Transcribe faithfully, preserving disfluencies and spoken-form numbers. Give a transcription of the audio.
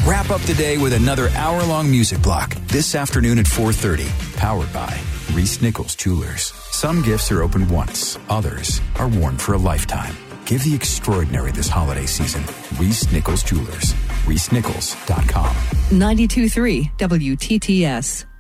Wrap up the day with another hour-long music block this afternoon at four thirty. Powered by Reese Nichols Jewelers. Some gifts are opened once. Others are worn for a lifetime. Give the extraordinary this holiday season. Reese Nichols Jewelers. reese nichols dot com. ninety-two point three W T T S.